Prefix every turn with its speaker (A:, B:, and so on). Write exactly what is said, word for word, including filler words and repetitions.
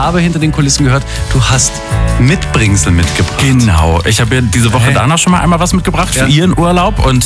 A: habe hinter den Kulissen gehört, du hast Mitbringsel mitgebracht.
B: Genau. Ich habe ja diese Woche
A: Hey.
B: danach schon mal einmal was mitgebracht
A: Ja.
B: für Ihren Urlaub und